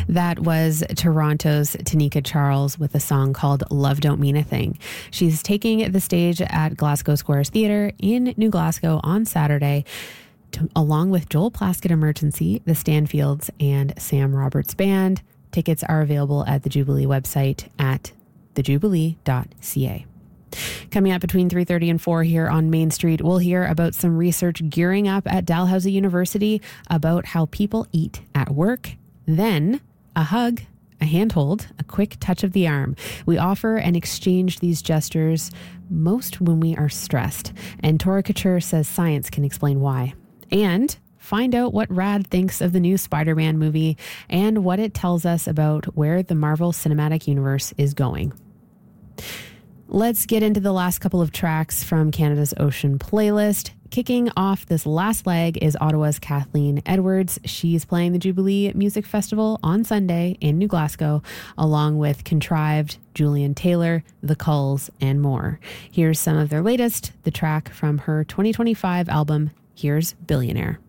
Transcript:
That was Toronto's Tanika Charles with a song called Love Don't Mean a Thing. She's taking the stage at Glasgow Squares Theatre in New Glasgow on Saturday, along with Joel Plaskett Emergency, the Stanfields, and Sam Roberts Band. Tickets are available at the Jubilee website at thejubilee.ca. Coming up between 3:30 and 4 here on Main Street, we'll hear about some research gearing up at Dalhousie University about how people eat at work. Then a hug, a handhold, a quick touch of the arm. We offer and exchange these gestures most when we are stressed. And Tora Couture says science can explain why. And find out what Rad thinks of the new Spider-Man movie and what it tells us about where the Marvel Cinematic Universe is going. Let's get into the last couple of tracks from Canada's Ocean playlist. Kicking off this last leg is Ottawa's Kathleen Edwards. She's playing the Jubilee Music Festival on Sunday in New Glasgow, along with Contrived, Julian Taylor, The Culls, and more. Here's some of their latest, the track from her 2025 album, Here's Billionaire.